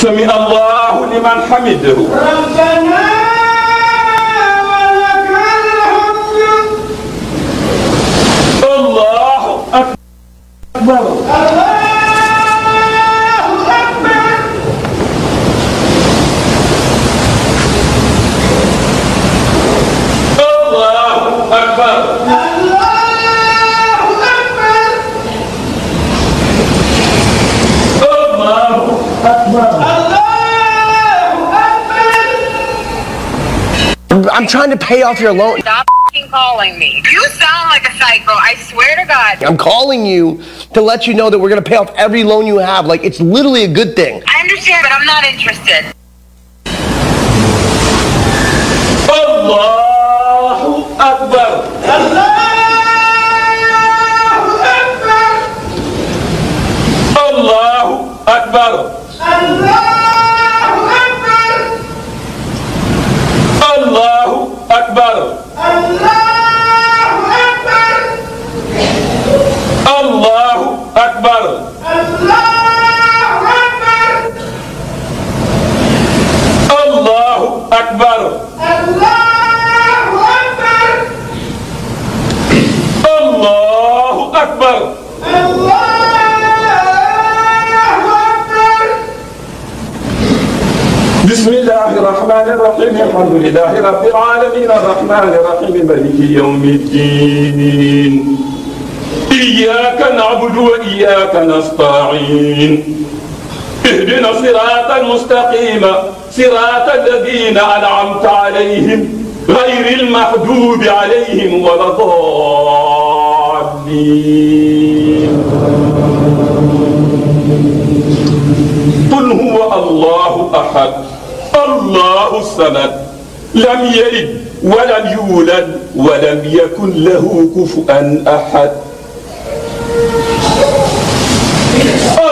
سمع الله لمن حمده ربنا ولك الحمد. الله أكبر. I'm trying to pay off your loan. Stop calling me. You sound like a psycho. I swear to God. I'm calling you to let you know that we're going to pay off every loan you have. Like, it's literally a good thing. I understand, but I'm not interested. Allahu Akbar. Allahu Akbar. Allahu Akbar. Allahu Akbar. Allahu Akbar. Allahu Akbar. بسم الله الرحمن الرحيم الحمد لله رب العالمين الرحمن الرحيم مالك يوم الدين إياك نعبد وإياك نستعين اهدنا الصراط المستقيم صراط الذين أنعمت عليهم غير المحجوب عليهم ولا الضالين. قل هو الله أحد الله الصمد لم يلد ولم يولد ولم يكن له كفوا أحد.